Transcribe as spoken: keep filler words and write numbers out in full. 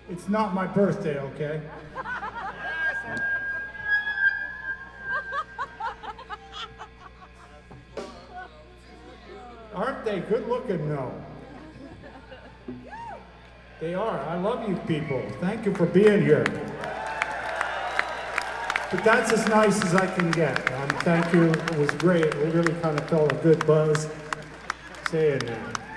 It's not my birthday, okay? Aren't they good looking? No. They are. I love you people. Thank you for being here. But that's as nice as I can get. Um, thank you. It was great. We really kind of felt a good buzz saying that.